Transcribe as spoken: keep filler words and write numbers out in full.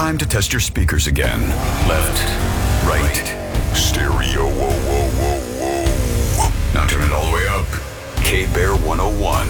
time to test your speakers again. Left, right, stereo. Whoa, whoa, whoa, whoa. Now turn it all the way up. K-Bear one oh one.